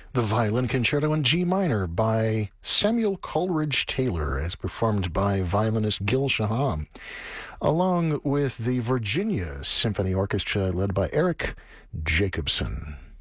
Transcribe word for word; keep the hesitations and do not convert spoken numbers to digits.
The Violin Concerto in G Minor by Samuel Coleridge Taylor, as performed by violinist Gil Shaham, along with the Virginia Symphony Orchestra led by Eric Jacobson.